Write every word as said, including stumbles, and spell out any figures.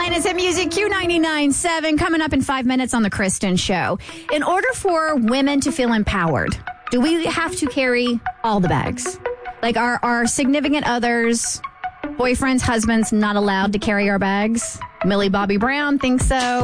playing us at Music Q ninety-nine point seven, coming up in five minutes on The Kristen Show. In order for women to feel empowered, do we have to carry all the bags? Like, are our significant others, boyfriends, husbands, not allowed to carry our bags? Millie Bobby Brown thinks so.